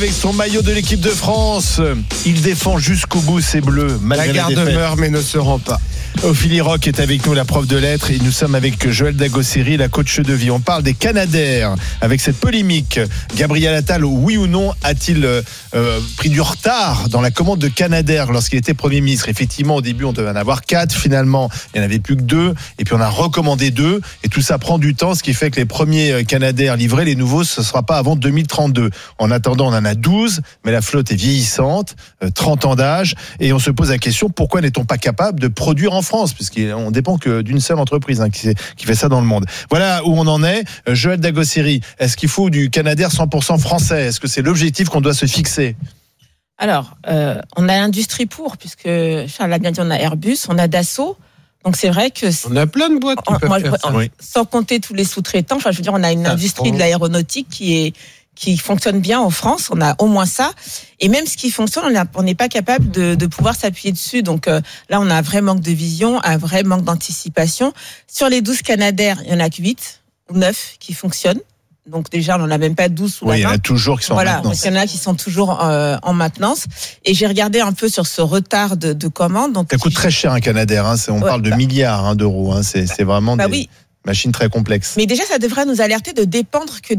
avec son maillot de l'équipe de France. Il défend jusqu'au bout ses bleus. La garde meurt mais ne se rend pas. Ophélie Roch est avec nous, la prof de lettres, et nous sommes avec Joël Dagosseri, la coach de vie. On parle des Canadair avec cette polémique. Gabriel Attal, oui ou non, a-t-il pris du retard dans la commande de Canadair lorsqu'il était Premier ministre? Effectivement, au début, on devait en avoir 4. Finalement, il n'y en avait plus que 2. Et puis, on a recommandé 2. Et tout ça prend du temps, ce qui fait que les premiers Canadair livrés, les nouveaux, ce ne sera pas avant 2032. En attendant, on en a 12, mais la flotte est vieillissante, 30 ans d'âge. Et on se pose la question, pourquoi n'est-on pas capable de produire en France, puisqu'on dépend que d'une seule entreprise qui fait ça dans le monde. Voilà où on en est. Joël Dagosseri, est-ce qu'il faut du Canadair 100% français? Est-ce que c'est l'objectif qu'on doit se fixer? Alors, on a l'industrie puisque Charles l'a bien dit, on a Airbus, on a Dassault. Donc c'est vrai que on a plein de boîtes qui peuvent faire ça. Sans compter tous les sous-traitants. Enfin, je veux dire, on a une industrie de l'aéronautique qui fonctionne bien en France, on a au moins ça, et même ce qui fonctionne, on n'est pas capable de pouvoir s'appuyer dessus. Donc là, on a un vrai manque de vision, un vrai manque d'anticipation. Sur les 12 Canadair, il y en a que 8 ou 9 qui fonctionnent. Donc déjà, on n'en a même pas 12 sous la main. Oui, il y en a toujours qui sont en maintenance. Il y en a qui sont toujours en maintenance. Et j'ai regardé un peu sur ce retard de commande. Donc, ça coûte très cher un Canadair, hein. On parle de milliards d'euros. Hein. C'est vraiment machine très complexe. Mais déjà, ça devrait nous alerter de dépendre que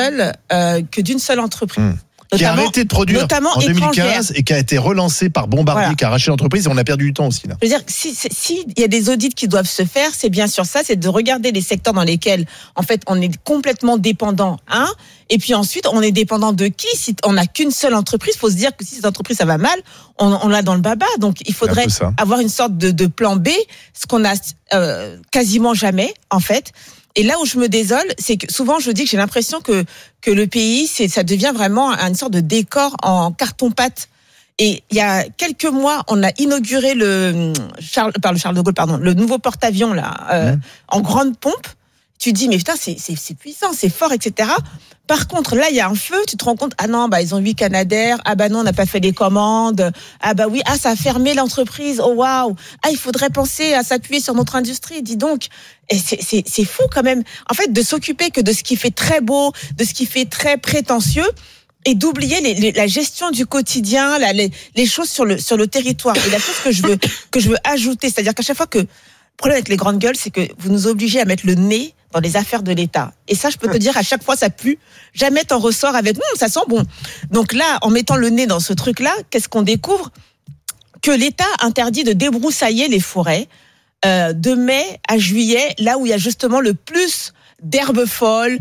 d'une seule entreprise. Qui a arrêté de produire en 2015 étrangère. Et qui a été relancé par Bombardier, qui a arraché l'entreprise, et on a perdu du temps aussi là. Je veux dire, si y a des audits qui doivent se faire, c'est bien sûr ça, c'est de regarder les secteurs dans lesquels en fait on est complètement dépendant, et puis ensuite on est dépendant de qui? Si on n'a qu'une seule entreprise, faut se dire que si cette entreprise ça va mal, on l'a dans le baba. Donc il faudrait avoir une sorte de plan B, ce qu'on a quasiment jamais en fait. Et là où je me désole, c'est que souvent je dis que j'ai l'impression que le pays, ça devient vraiment une sorte de décor en carton-pâte. Et il y a quelques mois, on a inauguré le Charles de Gaulle, le nouveau porte-avions là, en grande pompe. Tu te dis mais putain, c'est puissant, c'est fort, etc. Par contre, là, il y a un feu, tu te rends compte, ils ont 8 Canadair, non, on n'a pas fait les commandes, ça a fermé l'entreprise, oh waouh, il faudrait penser à s'appuyer sur notre industrie, dis donc. Et c'est fou quand même, en fait, de s'occuper que de ce qui fait très beau, de ce qui fait très prétentieux, et d'oublier la gestion du quotidien, les choses sur le territoire. Et la chose que je veux ajouter, c'est-à-dire qu'à chaque fois le problème avec les grandes gueules, c'est que vous nous obligez à mettre le nez dans les affaires de l'État. Et ça, je peux te dire, à chaque fois, ça pue. Jamais t'en ressors avec ça sent bon. Donc là, en mettant le nez dans ce truc-là, qu'est-ce qu'on découvre? Que l'État interdit de débroussailler les forêts de mai à juillet, là où il y a justement le plus d'herbes folles,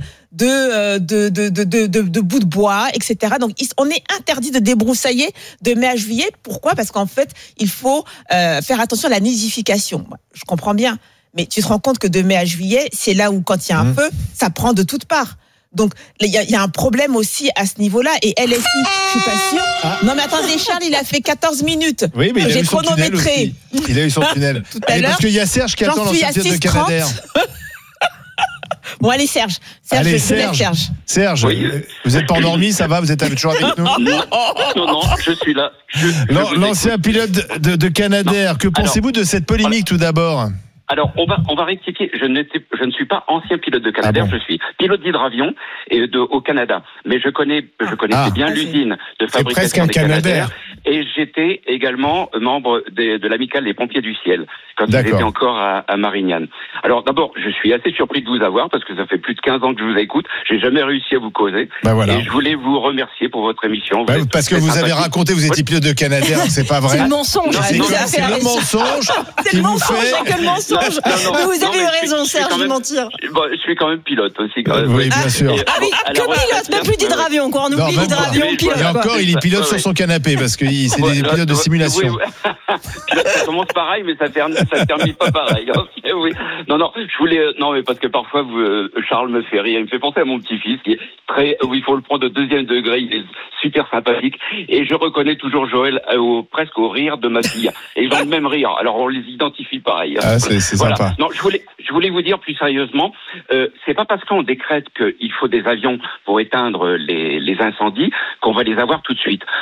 de bouts de bois, etc. Donc, on est interdit de débroussailler de mai à juillet. Pourquoi? Parce qu'en fait, il faut faire attention à la nidification. Je comprends bien. Mais tu te rends compte que de mai à juillet, c'est là où, quand il y a un feu, ça prend de toutes parts. Donc, il y a un problème aussi à ce niveau-là. Et LSI, je suis pas sûre. Non, mais attendez, Charles, il a fait 14 minutes. Oui, mais j'ai chronométré. Il a eu son tunnel. Tout à l'heure. Parce qu'il y a Serge qui attend l'entretien de Canadair. Bon, allez, Serge. Serge, oui. Vous n'êtes pas endormi, ça va? Vous êtes toujours avec nous? Non, je suis là. L'ancien pilote de Canadair, que pensez-vous de cette polémique tout d'abord? Alors, on va rectifier. Je ne suis pas ancien pilote de Canadair, je suis pilote d'hydravion au Canada. Mais je connaissais bien l'usine de fabrication des Canadair. Et j'étais également membre de l'amicale des pompiers du ciel, quand j'étais encore à Marignane. Alors d'abord, je suis assez surpris de vous avoir, parce que ça fait plus de 15 ans que je vous écoute. J'ai jamais réussi à vous causer. Et je voulais vous remercier pour votre émission. Parce que vous avez raconté, vous étiez pilote de Canadair, c'est pas vrai. C'est le mensonge. C'est le mensonge. C'est le mensonge, il y a que le mensonge. Vous avez eu raison, Serge, de mentir. Je suis quand même pilote aussi. Oui, bien sûr. Que pilote, pas plus d'hydravion, quoi. On oublie l'hydravion, pilote. Et encore, il est pilote sur son canapé, parce que c'est des pilotes de simulation. Ça commence pareil, mais ça termine pas pareil. Oui. Non, mais parce que parfois, Charles me fait rire. Il me fait penser à mon petit-fils, qui est il faut le prendre au 2e degré. Il est super sympathique. Et je reconnais toujours Joël presque au rire de ma fille. Et ils ont le même rire. Alors, on les identifie pareil. C'est sympa. Non, je voulais vous dire plus sérieusement, c'est pas parce qu'on décrète qu'il faut des avions pour éteindre les incendies qu'on va les avoir tout de suite.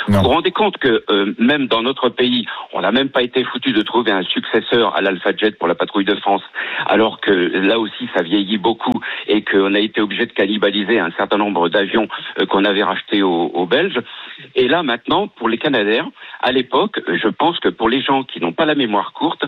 Vous vous rendez compte que même dans notre pays, on n'a même pas été foutu de trouver un successeur à l'Alpha Jet pour la patrouille de France, alors que là aussi ça vieillit beaucoup et qu'on a été obligé de cannibaliser un certain nombre d'avions qu'on avait rachetés aux Belges. Et là maintenant, pour les Canadair, à l'époque, je pense que pour les gens qui n'ont pas la mémoire courte,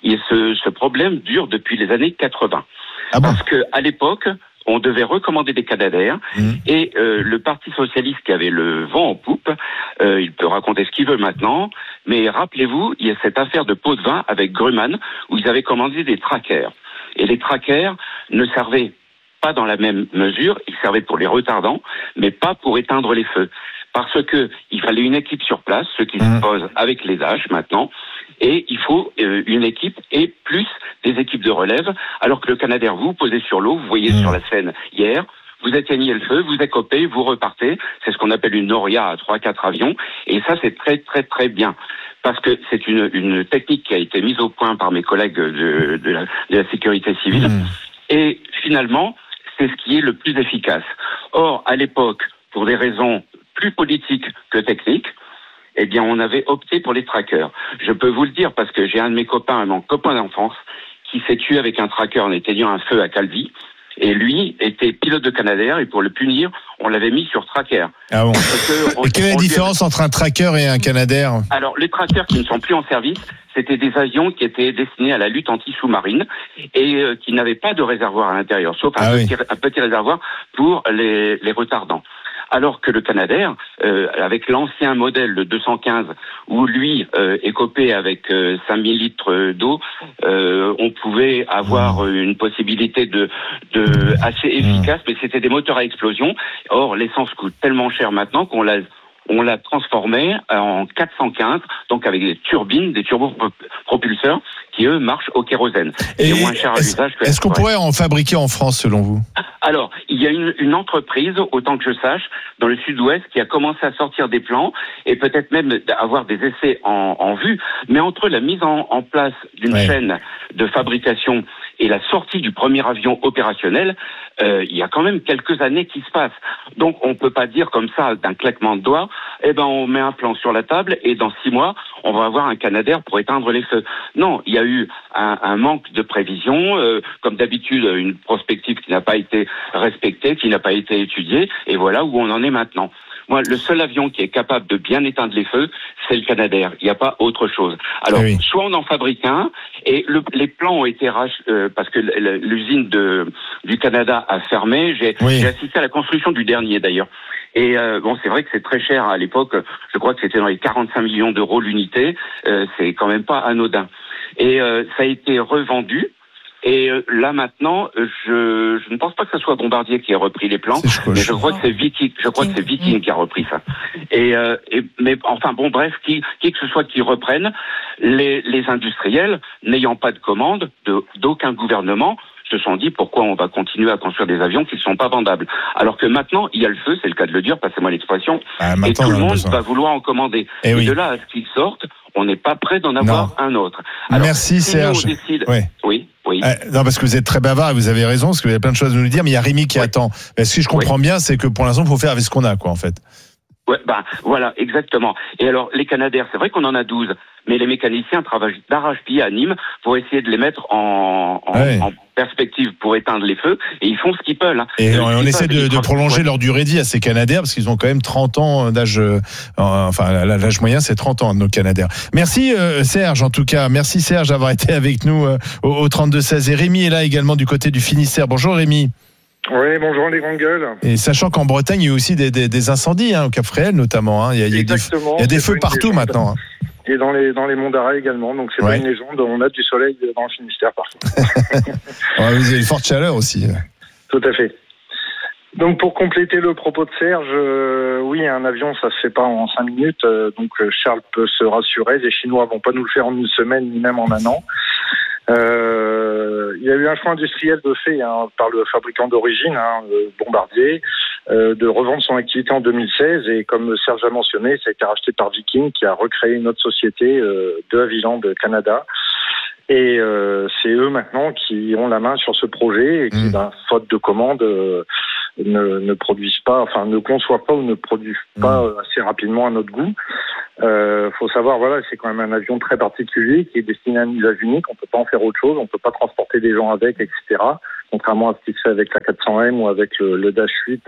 ce problème dure depuis les années 80. Parce que à l'époque, on devait recommander des Canadair et le Parti socialiste qui avait le vent en poupe, il peut raconter ce qu'il veut maintenant, mais rappelez-vous, il y a cette affaire de pot de vin avec Grumman où ils avaient commandé des trackers. Et les trackers ne servaient pas dans la même mesure, ils servaient pour les retardants, mais pas pour éteindre les feux. Parce que il fallait une équipe sur place, ce qui se pose avec les H maintenant, et il faut une équipe et plus des équipes de relève, alors que le Canadair, vous posez sur l'eau, vous voyez sur la scène hier, vous éteignez le feu, vous écopez, vous repartez, c'est ce qu'on appelle une noria à 3-4 avions, et ça c'est très très très bien. Parce que c'est une technique qui a été mise au point par mes collègues de la sécurité civile, et finalement, c'est ce qui est le plus efficace. Or, à l'époque, pour des raisons plus politiques que techniques, eh bien, on avait opté pour les trackers. Je peux vous le dire parce que j'ai un de mes copains, mon copain d'enfance, qui s'est tué avec un tracker en éteignant un feu à Calvi. Et lui était pilote de Canadair et pour le punir, on l'avait mis sur tracker. Ah bon. Et quelle est la différence entre un tracker et un Canadair ? Alors, les trackers qui ne sont plus en service, c'était des avions qui étaient destinés à la lutte anti-sous-marine et qui n'avaient pas de réservoir à l'intérieur, sauf un petit réservoir pour les retardants. Alors que le Canadair, avec l'ancien modèle de 215, où lui écopé avec 5000 litres d'eau, on pouvait avoir une possibilité de assez efficace, mais c'était des moteurs à explosion. Or, l'essence coûte tellement cher maintenant qu'on l'a transformé en 415, donc avec des turbines, des turbopropulseurs, qui eux marchent au kérosène. Et moins cher à l'usage que est-ce qu'on pourrait en fabriquer en France selon vous ? Alors, il y a une entreprise, autant que je sache, dans le sud-ouest, qui a commencé à sortir des plans et peut-être même avoir des essais en vue. Mais entre la mise en place d'une chaîne de fabrication et la sortie du premier avion opérationnel, il y a quand même quelques années qui se passent. Donc, on peut pas dire comme ça, d'un claquement de doigts, on met un plan sur la table et dans 6 mois, on va avoir un Canadair pour éteindre les feux. Non, il y a eu un manque de prévision, comme d'habitude, une prospective qui n'a pas été respectée, qui n'a pas été étudiée, et voilà où on en est maintenant. Moi, le seul avion qui est capable de bien éteindre les feux, c'est le Canadair. Il n'y a pas autre chose. Alors, soit on en fabrique un, et les plans ont été parce que l'usine du Canada a fermé. J'ai assisté à la construction du dernier, d'ailleurs. Et c'est vrai que c'est très cher à l'époque. Je crois que c'était dans les 45 millions d'euros l'unité. C'est quand même pas anodin. Et ça a été revendu. Et là maintenant, je ne pense pas que ce soit Bombardier qui a repris les plans, mais je crois que c'est Viking. Je crois que c'est Viking qui a repris ça. Mais enfin bon, bref, qui que ce soit qui reprenne, les industriels n'ayant pas de commande d'aucun gouvernement se sont dit pourquoi on va continuer à construire des avions qui ne sont pas vendables. Alors que maintenant, il y a le feu, c'est le cas de le dire, passez-moi l'expression, et tout le monde va vouloir en commander. Et de là à ce qu'ils sortent, on n'est pas prêt d'en avoir un autre. Alors, merci Serge. Oui. Non, parce que vous êtes très bavard et vous avez raison, parce que vous avez plein de choses à nous dire, mais il y a Rémi qui attend. Mais si je comprends bien, c'est que pour l'instant, il faut faire avec ce qu'on a, quoi, en fait. Ouais, voilà, exactement. Et alors, les Canadair, c'est vrai qu'on en a 12, mais les mécaniciens travaillent d'arrache-pied à Nîmes pour essayer de les mettre en perspective pour éteindre les feux, et ils font ce qu'ils peuvent. Hein. Et on essaie de prolonger leur durée de vie à ces Canadair, parce qu'ils ont quand même 30 ans d'âge, l'âge moyen, c'est 30 ans de nos Canadair. Merci Serge, en tout cas. Merci Serge d'avoir été avec nous au 32-16. Et Rémi est là également du côté du Finistère. Bonjour Rémi. Oui, bonjour les grandes gueules. Et sachant qu'en Bretagne, il y a aussi des incendies, au Cap Fréhel notamment. Il y a des feux partout maintenant. Et dans les monts d'Arrêt également, donc c'est pas une légende, on a du soleil dans le Finistère partout. Vous avez une forte chaleur aussi. Tout à fait. Donc pour compléter le propos de Serge, oui, un avion ça se fait pas en 5 minutes, donc Charles peut se rassurer, les Chinois vont pas nous le faire en 1 semaine ni même en 1 an. Il y a eu un choix industriel de fait par le fabricant d'origine, Bombardier, de revendre son activité en 2016, et comme Serge a mentionné, ça a été racheté par Viking qui a recréé une autre société de Havilland, Canada. Et c'est eux maintenant qui ont la main sur ce projet et qui, faute de commande, ne produisent pas, enfin ne conçoivent pas ou ne produisent pas assez rapidement à notre goût. Faut savoir, voilà, c'est quand même un avion très particulier qui est destiné à un usage unique. On peut pas en faire autre chose, on peut pas transporter des gens avec, etc. Contrairement à ce qui se fait avec la 400M ou avec le Dash 8.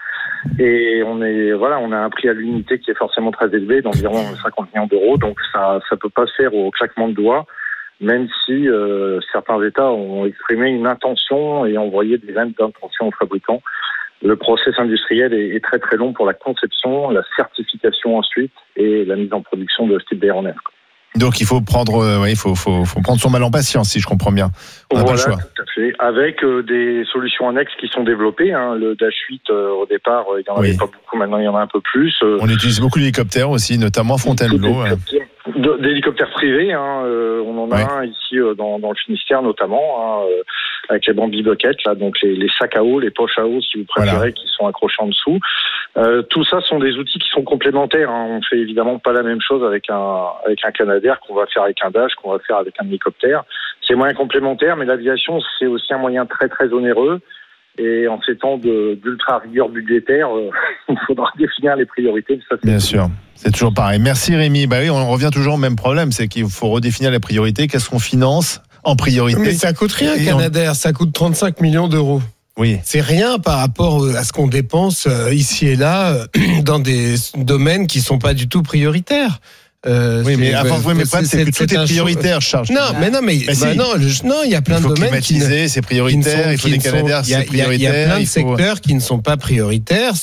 Et on a un prix à l'unité qui est forcément très élevé, d'environ 50 millions d'euros. Donc ça peut pas se faire au claquement de doigts. Même si certains États ont exprimé une intention et envoyé des lettres d'intention aux fabricants. Le process industriel est très très long pour la conception, la certification ensuite et la mise en production de ce type d'aéronef. Donc il faut prendre, faut prendre son mal en patience, si je comprends bien. On n'a pas le choix. Tout à fait. Avec des solutions annexes qui sont développées. Le Dash 8, au départ, il n'y en avait pas beaucoup. Maintenant, il y en a un peu plus. On utilise beaucoup d'hélicoptères aussi, notamment à Fontainebleau. D'hélicoptères privés. On en a un ici dans le Finistère notamment, avec les Bambi Bucket, là, donc les sacs à eau, les poches à eau, si vous préférez, qui sont accrochés en dessous. Tout ça sont des outils qui sont complémentaires. On fait évidemment pas la même chose avec un Canadair qu'on va faire avec un Dash, qu'on va faire avec un hélicoptère. C'est moyen complémentaire, mais l'aviation, c'est aussi un moyen très très onéreux. Et en ces temps d'ultra rigueur budgétaire, il faudra définir les priorités. Ça, bien sûr, c'est toujours pareil. Merci Rémi. Bah oui, on revient toujours au même problème, c'est qu'il faut redéfinir les priorités. Qu'est-ce qu'on finance en priorité? Mais ça coûte rien, Canadair. Ça coûte 35 millions d'euros. Oui. C'est rien par rapport à ce qu'on dépense ici et là dans des domaines qui sont pas du tout prioritaires. Oui, mais c'est que tout est prioritaire, Charles. Non, il y a plein de domaines climatiser, c'est prioritaire. Il faut des Canadair, c'est prioritaire. Il y a plein de secteurs qui ne sont pas prioritaires.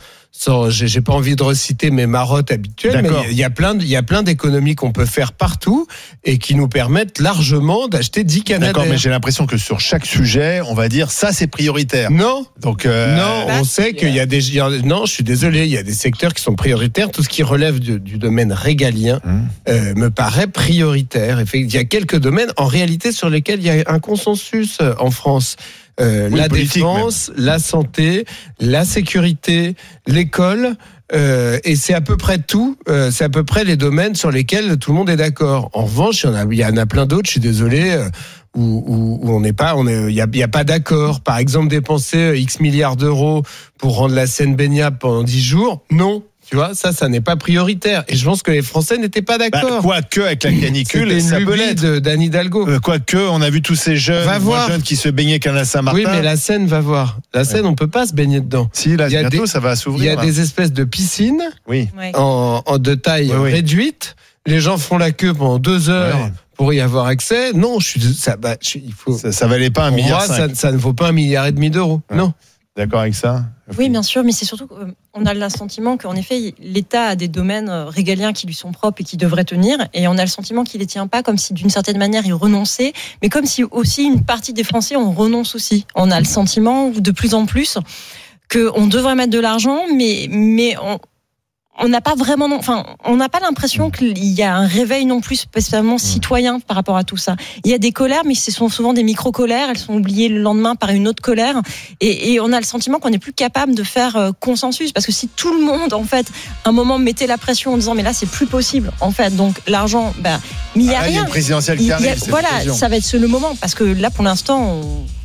J'ai pas envie de reciter mes marottes habituelles, mais il y a plein d'économies qu'on peut faire partout et qui nous permettent largement d'acheter 10 Canadair. D'accord, mais j'ai l'impression que sur chaque sujet, on va dire ça c'est prioritaire. Non. Donc non, on sait qu'il y a non, je suis désolé, il y a des secteurs qui sont prioritaires. Tout ce qui relève du domaine régalien me paraît prioritaire. Il y a quelques domaines en réalité sur lesquels il y a un consensus en France. La défense, même. La santé, la sécurité, l'école, et c'est à peu près tout. C'est à peu près les domaines sur lesquels tout le monde est d'accord. En revanche, il y en a plein d'autres. Je suis désolé. Où on n'est pas, il y a pas d'accord. Par exemple, dépenser X milliards d'euros pour rendre la Seine baignable pendant 10 jours, non. Tu vois, ça n'est pas prioritaire. Et je pense que les Français n'étaient pas d'accord. Quoique, avec la canicule, ça peut l'être. d'Anne Hidalgo. Quoique, on a vu tous ces jeunes qui se baignaient qu'à la Saint-Martin. Oui, mais la Seine, va voir. La Seine, on peut pas se baigner dedans. Si, là, bientôt, ça va s'ouvrir. Il y a des espèces de piscines de taille réduite. Les gens font la queue pendant 2 heures pour y avoir accès. Non, ça valait pas 1,5 milliard. Ça ne vaut pas 1,5 milliard d'euros. Ouais. Non. D'accord avec ça? Oui, bien sûr, mais c'est surtout qu'on a le sentiment qu'en effet, l'État a des domaines régaliens qui lui sont propres et qui devraient tenir, et on a le sentiment qu'il les tient pas, comme si d'une certaine manière il renonçait, mais comme si aussi une partie des Français on renonce aussi. On a le sentiment de plus en plus qu'on devrait mettre de l'argent, mais on n'a pas vraiment, on n'a pas l'impression qu'il y a un réveil non plus spécialement citoyen par rapport à tout ça. Il y a des colères, mais ce sont souvent des micro-colères. Elles sont oubliées le lendemain par une autre colère. Et on a le sentiment qu'on n'est plus capable de faire consensus. Parce que si tout le monde, en fait, à un moment mettait la pression en disant, mais là, c'est plus possible, en fait. Donc, l'argent, mais il n'y a rien. Il y a une présidentielle qui arrive. Voilà, ça va être le moment. Parce que là, pour l'instant,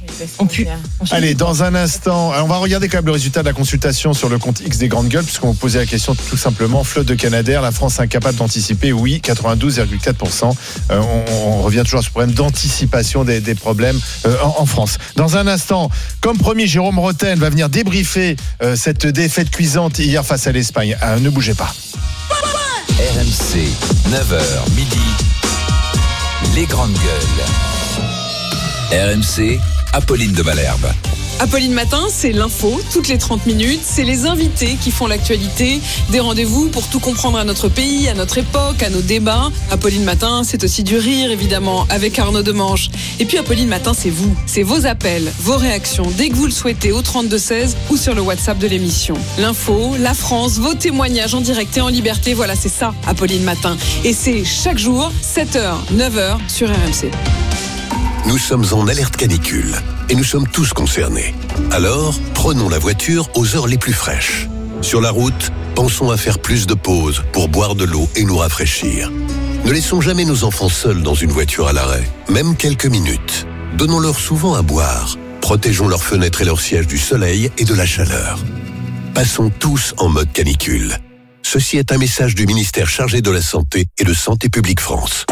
Allez, dans un instant, on va regarder quand même le résultat de la consultation sur le compte X des grandes gueules, puisqu'on vous posait la question tout simplement, flotte de Canadair, la France incapable d'anticiper? Oui, 92,4%. On revient toujours sur ce problème d'anticipation des problèmes en France. Dans un instant, comme promis, Jérôme Rotten va venir débriefer cette défaite cuisante hier face à l'Espagne. Ne bougez pas. RMC, 9h midi, les grandes gueules. RMC, Apolline de Malherbe. Apolline Matin, c'est l'info, toutes les 30 minutes. C'est les invités qui font l'actualité. Des rendez-vous pour tout comprendre à notre pays, à notre époque, à nos débats. Apolline Matin, c'est aussi du rire, évidemment, avec Arnaud Demanche. Et puis Apolline Matin, c'est vous. C'est vos appels, vos réactions, dès que vous le souhaitez, au 32-16 ou sur le WhatsApp de l'émission. L'info, la France, vos témoignages en direct et en liberté. Voilà, c'est ça, Apolline Matin. Et c'est chaque jour, 7h, 9h sur RMC. Nous sommes en alerte canicule et nous sommes tous concernés. Alors, prenons la voiture aux heures les plus fraîches. Sur la route, pensons à faire plus de pauses pour boire de l'eau et nous rafraîchir. Ne laissons jamais nos enfants seuls dans une voiture à l'arrêt, même quelques minutes. Donnons-leur souvent à boire. Protégeons leurs fenêtres et leurs sièges du soleil et de la chaleur. Passons tous en mode canicule. Ceci est un message du ministère chargé de la Santé et de Santé publique France.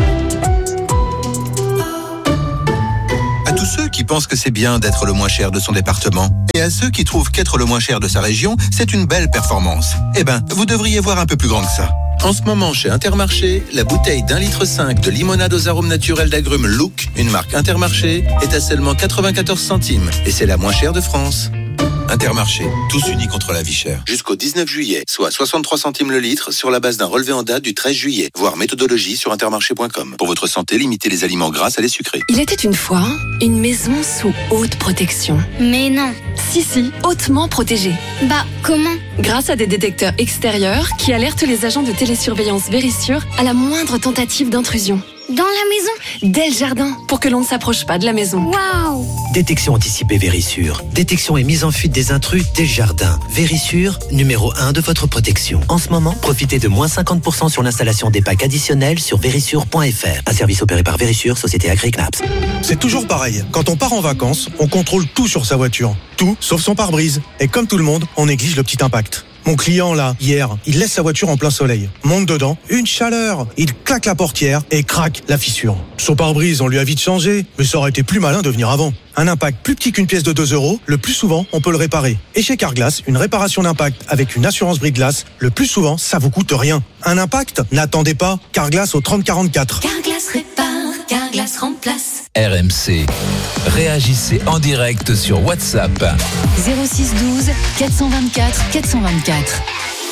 À tous ceux qui pensent que c'est bien d'être le moins cher de son département, et à ceux qui trouvent qu'être le moins cher de sa région, c'est une belle performance. Eh ben, vous devriez voir un peu plus grand que ça. En ce moment, chez Intermarché, la bouteille d'1,5 litre de limonade aux arômes naturels d'agrumes Look, une marque Intermarché, est à seulement 94 centimes. Et c'est la moins chère de France. Intermarché, tous unis contre la vie chère. Jusqu'au 19 juillet, soit 63 centimes le litre sur la base d'un relevé en date du 13 juillet. Voir méthodologie sur intermarché.com. Pour votre santé, limitez les aliments gras à les sucrés. Il était une fois une maison sous haute protection. Mais non. Si, hautement protégée. Bah, comment ? Grâce à des détecteurs extérieurs qui alertent les agents de télésurveillance Vérissure à la moindre tentative d'intrusion. Dans la maison ? Dès le jardin, pour que l'on ne s'approche pas de la maison. Waouh ! Détection anticipée Vérissure. Détection et mise en fuite des intrus dès le jardin. Vérissure, numéro 1 de votre protection. En ce moment, profitez de moins 50% sur l'installation des packs additionnels sur Vérissure.fr. Un service opéré par Vérissure, société Agri-Knaps. C'est toujours pareil. Quand on part en vacances, on contrôle tout sur sa voiture. Tout, sauf son pare-brise. Et comme tout le monde, on néglige le petit impact. Mon client, là, hier, il laisse sa voiture en plein soleil. Monte dedans, une chaleur. Il claque la portière et craque la fissure. Son pare-brise, on lui a vite changé, mais ça aurait été plus malin de venir avant. Un impact plus petit qu'une pièce de 2 €, le plus souvent, on peut le réparer. Et chez Carglass, une réparation d'impact avec une assurance brise-glace, le plus souvent, ça vous coûte rien. Un impact ? N'attendez pas. Carglass au 3044. Carglass répare, Carglass remplace. RMC. Réagissez en direct sur WhatsApp. 06 12 424 424.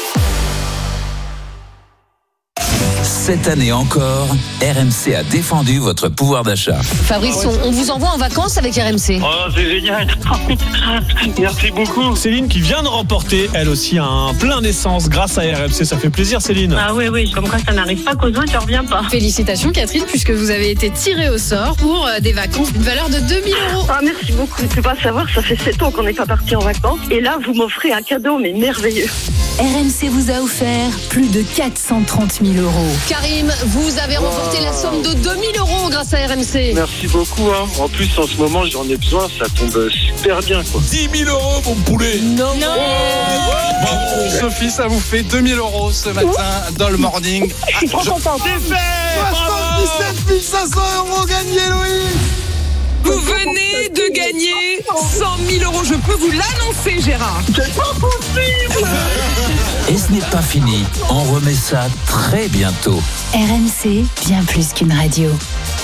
Cette année encore, RMC a défendu votre pouvoir d'achat. Fabrice, on vous envoie en vacances avec RMC. Oh, c'est génial. Merci beaucoup. Céline qui vient de remporter, elle aussi, un plein d'essence grâce à RMC. Ça fait plaisir, Céline. Ah oui, comme quoi ça n'arrive pas qu'aux autres, tu reviens pas. Félicitations, Catherine, puisque vous avez été tirée au sort pour des vacances d'une valeur de 2 000 €. Ah, merci beaucoup. Tu peux pas savoir, ça fait 7 ans qu'on n'est pas parti en vacances. Et là, vous m'offrez un cadeau, mais merveilleux. RMC vous a offert plus de 430 000 €. Karim, vous avez remporté la somme de 2 000 € grâce à RMC. Merci beaucoup. En plus, en ce moment, j'en ai besoin. Ça tombe super bien, quoi. 10 000 €, mon poulet. Non. Bravo, Sophie, ça vous fait 2 000 € ce matin dans le morning. Je suis trop contente. C'est fait. 77 500 € gagnés, Louis. Vous venez de gagner 100 000 €. Je peux vous l'annoncer, Gérard. C'est pas possible. Et ce n'est pas fini. On remet ça très bientôt. RMC, bien plus qu'une radio.